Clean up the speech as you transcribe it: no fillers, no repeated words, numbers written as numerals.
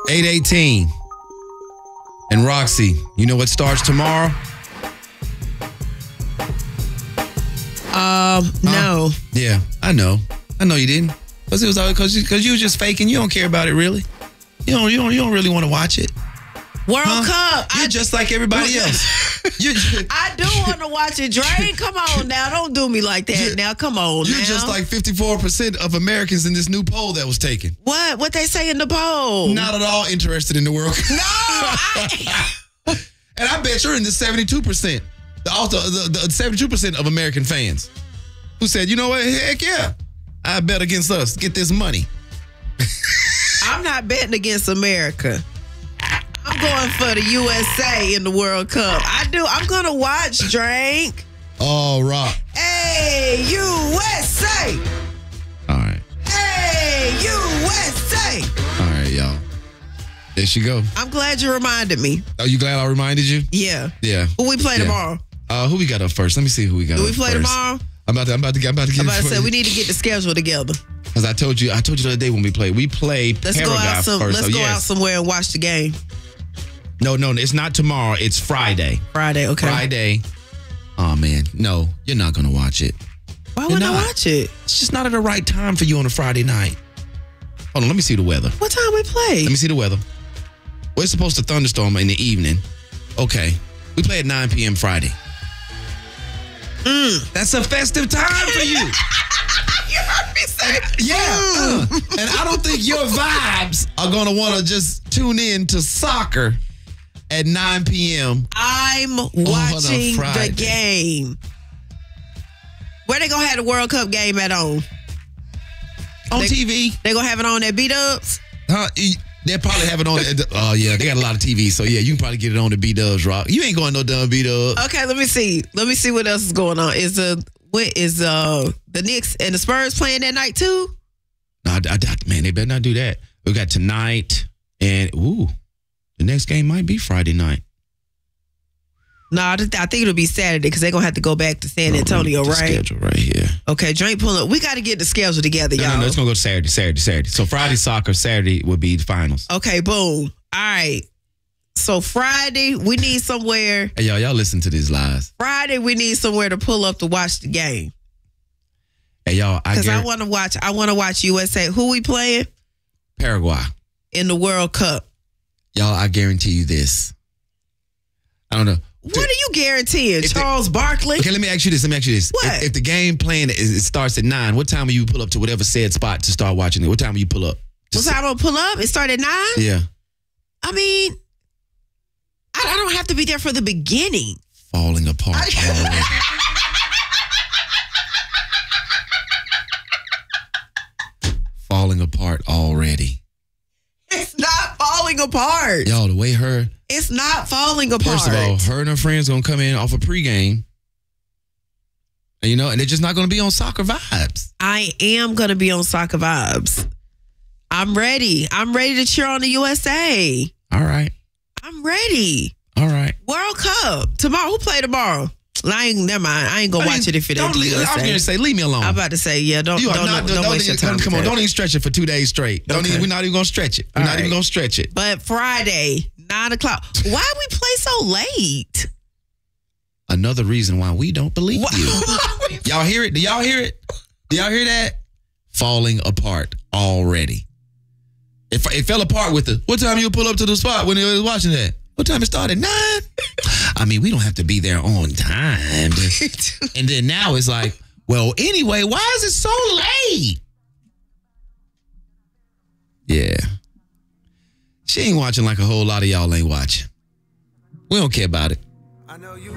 8:18. And Roxy, you know what starts tomorrow? No. Yeah, I know you didn't. Because it was because you was just faking. You don't care about it really. You don't really want to watch it. World Cup. You're just like everybody else. I do want to watch it, Dre. Come on now. Don't do me like that now. Come on You're now. just like 54% of Americans in this new poll that was taken. What they say in the poll? Not at all interested in the World Cup. No. And I bet you're in the 72%. The 72% of American fans who said, you know what? Heck yeah. I bet against us. Get this money. I'm not betting against America. I'm going for the USA in the World Cup. I'm going to watch, Drake. All right. Hey, USA. All right. Hey, USA. All right, y'all. There she go. I'm glad you reminded me. Are you glad I reminded you? Yeah. Yeah. Who we play tomorrow? Who we got up first? Let me see who we got Do up we play first. tomorrow? I'm about to get say we need to get the schedule together. Because I told you the other day when we played Let's go out first. Let's go out somewhere and watch the game. No, it's not tomorrow. It's Friday. Friday, okay. Friday. Oh man, no, you're not gonna watch it. Why wouldn't I watch it? It's just not at the right time for you on a Friday night. Hold on, let me see the weather. What time we play? Let me see the weather. We're supposed to thunderstorm in the evening. Okay, we play at 9 p.m. Friday. That's a festive time for you. You heard me say Yeah. And I don't think your vibes are going to want to just tune in to soccer at 9 p.m. I'm watching Friday. the game. Where they going to have the World Cup game at on? On TV. They going to have it on at B-Dubs? They'll probably have it on. Oh, yeah. They got a lot of TV. So, yeah, you can probably get it on the B-Dubs, Rock. You ain't going no dumb B-Dubs. Okay, let me see. Let me see what else is going on. Is the Knicks and the Spurs playing that night too? No, man, they better not do that. We got tonight and, the next game might be Friday night. No, I think it'll be Saturday because they're going to have to go back to San Antonio, right? Schedule right here. Okay, Drake, pull up. We got to get the schedule together, y'all. No, it's going to go Saturday. So Friday soccer, Saturday would be the finals. Okay, boom. All right. So Friday, we need somewhere. Hey, y'all listen to these lies. Friday, we need somewhere to pull up to watch the game. Hey, y'all, because I want to watch USA. Who we playing? Paraguay. In the World Cup. Y'all, I guarantee you this. I don't know. What are you guaranteeing? Charles Barkley? Okay, let me ask you this. What? If the game playing, it starts at 9, what time will you pull up to whatever said spot to start watching it? What time will you pull up? What time will pull up? It started at 9? Yeah. I mean, I don't have to be there for the beginning. Falling apart already. Falling apart already. It's not falling apart. Y'all, the way it's not falling apart. First of all, her and her friends gonna come in off a pregame. And and they're just not gonna be on soccer vibes. I am gonna be on soccer vibes. I'm ready. I'm ready to cheer on the USA. All right. I'm ready. All right. World Cup. Tomorrow. Who play tomorrow? Never mind. I ain't gonna watch it if it ain't the USA. I was gonna say, leave me alone. I'm about to say, yeah, don't waste your time. Come on, don't even stretch it for 2 days straight. We're not even gonna stretch it. We're not even gonna stretch it. But Friday, 9 o'clock. Why we play so late? Another reason why we don't believe you. Y'all hear it? Do y'all hear it? Do y'all hear that? Falling apart already. It fell apart with what time you pull up to the spot when you was watching that? What time it started? 9? I mean, we don't have to be there on time. And then now it's like, well, anyway, why is it so late? Yeah. She ain't watching like a whole lot of y'all ain't watching. We don't care about it. I know you.